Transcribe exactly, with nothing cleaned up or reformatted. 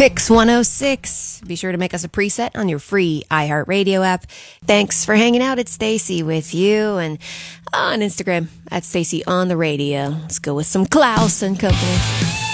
Pix one oh six. Be sure to make us a preset on your free iHeartRadio app. Thanks for hanging out. It's Stacy with you, and on Instagram at Stacy on the radio. Let's go with some Klaus and Company.